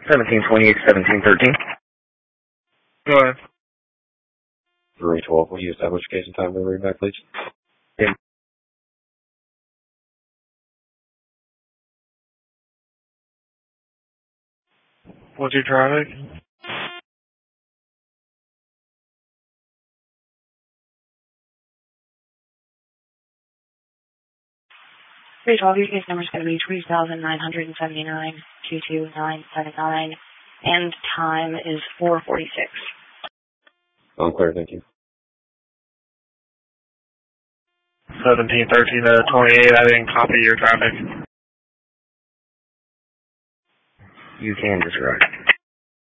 1728, 1713. Go ahead. 312, will you establish case and time to read back, please? Yeah. What's your traffic? Your case number is going to be 3,979 22979, and time is 4:46. Unclear, thank you. 1713 to 28, I didn't copy your traffic. You can disregard.